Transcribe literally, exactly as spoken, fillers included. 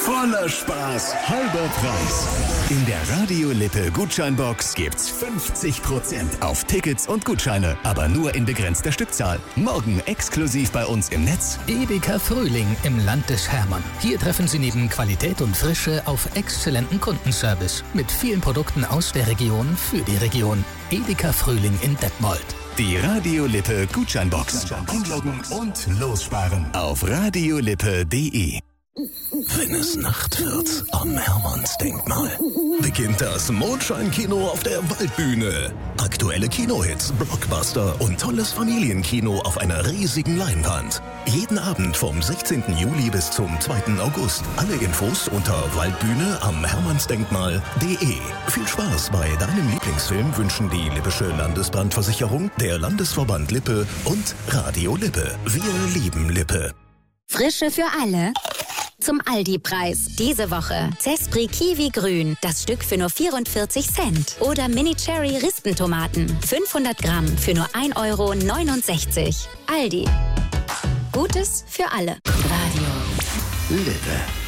Voller Spaß, halber Preis. In der Radio Lippe Gutscheinbox gibt's fünfzig Prozent auf Tickets und Gutscheine, aber nur in begrenzter Stückzahl. Morgen exklusiv bei uns im Netz. Edeka Frühling im Land des Hermann. Hier treffen Sie neben Qualität und Frische auf exzellenten Kundenservice mit vielen Produkten aus der Region für die Region. Edeka Frühling in Detmold. Die Radio Lippe Gutscheinbox. Einloggen und lossparen auf radiolippe punkt de. Wenn es Nacht wird am Hermannsdenkmal, beginnt das Mondscheinkino auf der Waldbühne. Aktuelle Kinohits, Blockbuster und tolles Familienkino auf einer riesigen Leinwand. Jeden Abend vom sechzehnten Juli bis zum zweiten August. Alle Infos unter waldbühne am hermannsdenkmal punkt de. Viel Spaß bei deinem Lieblingsfilm wünschen die Lippische Landesbrandversicherung, der Landesverband Lippe und Radio Lippe. Wir lieben Lippe. Frische für alle. Zum Aldi-Preis. Diese Woche Zespri Kiwi Grün, das Stück für nur vierundvierzig Cent. Oder Mini Cherry Rispentomaten, fünfhundert Gramm für nur ein Euro neunundsechzig. Aldi. Gutes für alle. Radio Lippe.